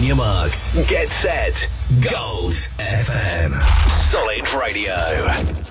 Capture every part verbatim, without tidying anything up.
on your marks. Get set. Gold F M. Solid Radio.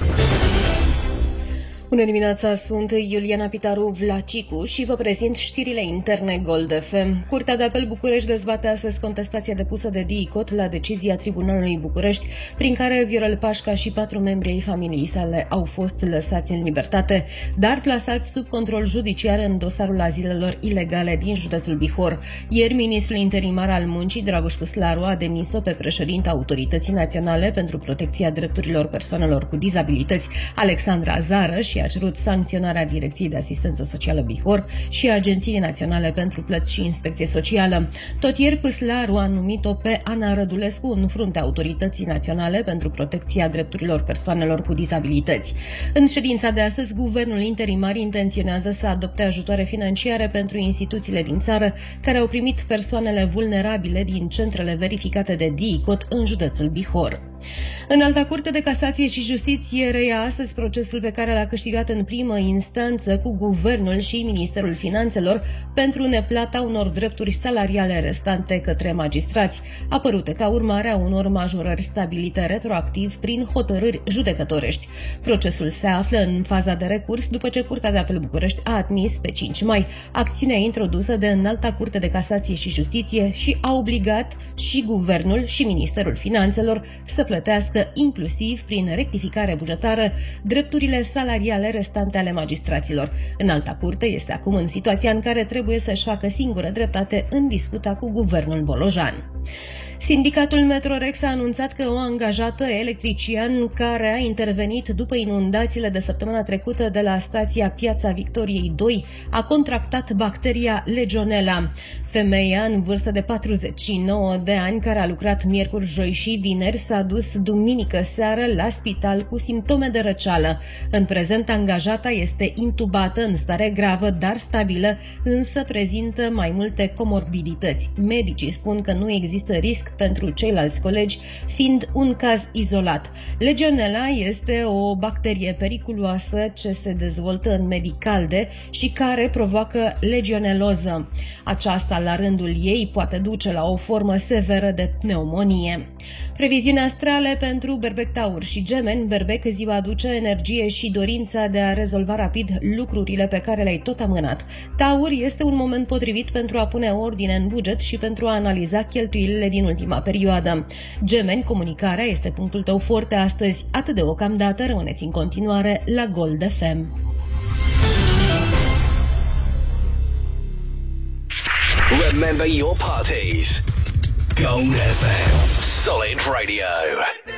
Bună dimineața, sunt Iuliana Pitaru Vlacicu și vă prezint știrile interne Gold F M. Curtea de Apel București dezbate astăzi contestația depusă de DICOT la decizia Tribunalului București, prin care Viorel Pașca și patru membri ai familiei sale au fost lăsați în libertate, dar plasați sub control judiciar în dosarul azilelor ilegale din județul Bihor. Ieri, ministrul interimar al muncii, Dragoș Păslaru, a demis-o pe președinta Autorității Naționale pentru Protecția Drepturilor Persoanelor cu Dizabilități, Alexandra Zară, și a cerut sancționarea Direcției de Asistență Socială Bihor și a Agenției Naționale pentru Plăți și Inspecție Socială. Tot ieri, Păslaru a numit-o pe Ana Rădulescu în fruntea Autorității Naționale pentru Protecția Drepturilor Persoanelor cu Dizabilități. În ședința de astăzi, guvernul interimar intenționează să adopte ajutoare financiare pentru instituțiile din țară care au primit persoanele vulnerabile din centrele verificate de DICOT în județul Bihor. Înalta Curte de Casație și Justiție reia astăzi procesul pe care l-a câștigat în primă instanță cu Guvernul și Ministerul Finanțelor pentru neplata unor drepturi salariale restante către magistrați, apărute ca urmare a unor majorări stabilite retroactiv prin hotărâri judecătorești. Procesul se află în faza de recurs după ce Curtea de Apel București a admis pe cinci mai acțiunea introdusă de Înalta Curte de Casație și Justiție și a obligat și Guvernul și Ministerul Finanțelor să plătească, inclusiv prin rectificare bugetară, drepturile salariale restante ale magistraților. Înalta Curte este acum în situația în care trebuie să-și facă singură dreptate în disputa cu guvernul bolojan. Sindicatul Metrorex a anunțat că o angajată electrician care a intervenit după inundațiile de săptămâna trecută de la stația Piața Victoriei doi a contractat bacteria Legionella. Femeia, în vârstă de patruzeci și nouă de ani, care a lucrat miercuri, joi și vineri, s-a dus duminică seară la spital cu simptome de răceală. În prezent, angajata este intubată în stare gravă, dar stabilă, însă prezintă mai multe comorbidități. Medicii spun că nu există risc pentru ceilalți colegi, fiind un caz izolat. Legionella este o bacterie periculoasă ce se dezvoltă în medii calde și care provoacă legioneloză. Aceasta, la rândul ei, poate duce la o formă severă de pneumonie. Previziuni astrale pentru Berbec, Taur și Gemeni. Berbec, ziua aduce energie și dorința de a rezolva rapid lucrurile pe care le-ai tot amânat. Taur, este un moment potrivit pentru a pune ordine în buget și pentru a analiza cheltuielile din ultima perioadă. Gemeni, comunicarea este punctul tău forte astăzi. Atât deocamdată, rămâneți în continuare la Gold F M. Remember your parties. Gold F M. Solid Radio.